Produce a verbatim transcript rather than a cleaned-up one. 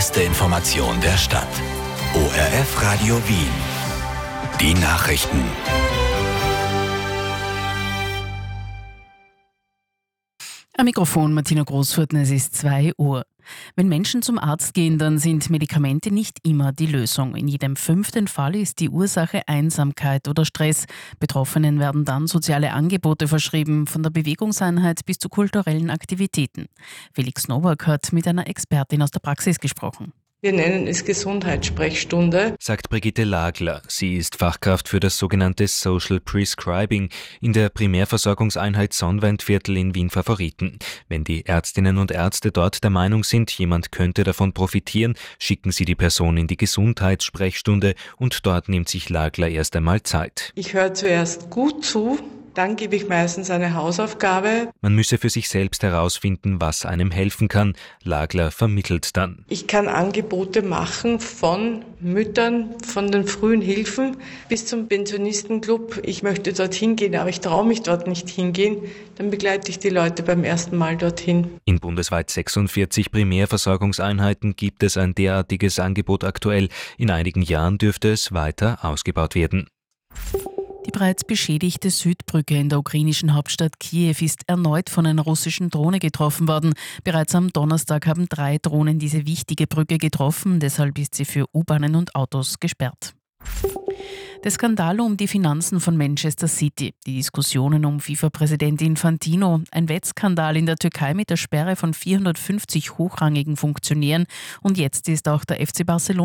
beste Information der Stadt. O R F Radio Wien. Die Nachrichten. Am Mikrofon Martina Großfurten, es ist zwei Uhr. Wenn Menschen zum Arzt gehen, dann sind Medikamente nicht immer die Lösung. In jedem fünften Fall ist die Ursache Einsamkeit oder Stress. Betroffenen werden dann soziale Angebote verschrieben, von der Bewegungseinheit bis zu kulturellen Aktivitäten. Felix Nowak hat mit einer Expertin aus der Praxis gesprochen. Wir nennen es Gesundheitssprechstunde, sagt Brigitte Lagler. Sie ist Fachkraft für das sogenannte Social Prescribing in der Primärversorgungseinheit Sonnwendviertel in Wien Favoriten. Wenn die Ärztinnen und Ärzte dort der Meinung sind, jemand könnte davon profitieren, schicken sie die Person in die Gesundheitssprechstunde und dort nimmt sich Lagler erst einmal Zeit. Ich höre zuerst gut zu, dann gebe ich meistens eine Hausaufgabe. Man müsse für sich selbst herausfinden, was einem helfen kann. Lagler vermittelt dann. Ich kann Angebote machen von Müttern, von den frühen Hilfen bis zum Pensionistenclub. Ich möchte dorthin gehen, aber ich traue mich dort nicht hingehen. Dann begleite ich die Leute beim ersten Mal dorthin. In bundesweit sechsundvierzig Primärversorgungseinheiten gibt es ein derartiges Angebot aktuell. In einigen Jahren dürfte es weiter ausgebaut werden. Die bereits beschädigte Südbrücke in der ukrainischen Hauptstadt Kiew ist erneut von einer russischen Drohne getroffen worden. Bereits am Donnerstag haben drei Drohnen diese wichtige Brücke getroffen, deshalb ist sie für U-Bahnen und Autos gesperrt. Der Skandal um die Finanzen von Manchester City, die Diskussionen um FIFA-Präsident Infantino, ein Wettskandal in der Türkei mit der Sperre von vierhundertfünfzig hochrangigen Funktionären und jetzt ist auch der F C Barcelona